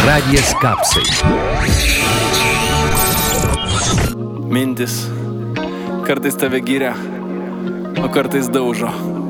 Radijas Kapsai. Mintis kartais tave giria, o kartais daužo.